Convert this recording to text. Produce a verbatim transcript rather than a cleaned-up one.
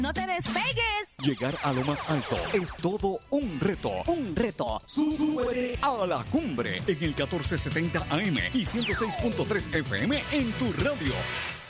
¡No te despegues! Llegar a lo más alto es todo un reto. Un reto. Sube a la cumbre en el catorce setenta A M y ciento seis punto tres F M en tu radio.